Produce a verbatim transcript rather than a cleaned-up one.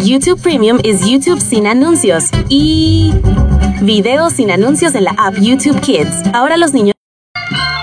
YouTube Premium es YouTube sin anuncios y videos sin anuncios en la app YouTube Kids. Ahora los niños